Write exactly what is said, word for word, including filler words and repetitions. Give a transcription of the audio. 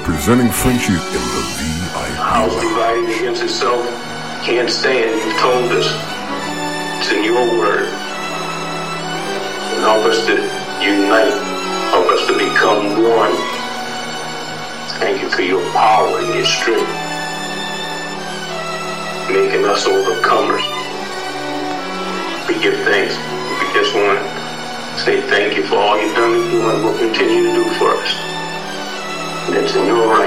presenting friendship in the V I P. House dividing against itself can't stand. You've told us. It's in your word. And help us to unite. Help us to become one. Thank you for your power and your strength. Making us overcomers. We give thanks. We just want to say thank you for all you've done and will continue to do for us. And it's in your right.